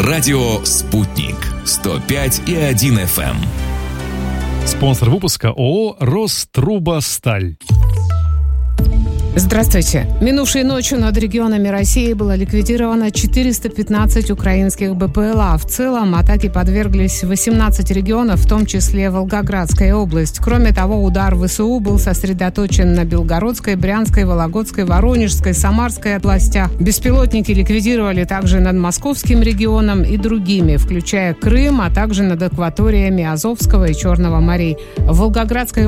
Радио «Спутник». 105,1 FM. Спонсор выпуска ООО «Рострубосталь». Здравствуйте. Минувшей ночью над регионами России было ликвидировано 415 украинских БПЛА. В целом атаке подверглись 18 регионов, в том числе Волгоградская область. Кроме того, удар ВСУ был сосредоточен на Белгородской, Брянской, Вологодской, Воронежской, Самарской областях. Беспилотники ликвидировали также над Московским регионом и другими, включая Крым, а также над акваториями Азовского и Черного морей. В Волгоградской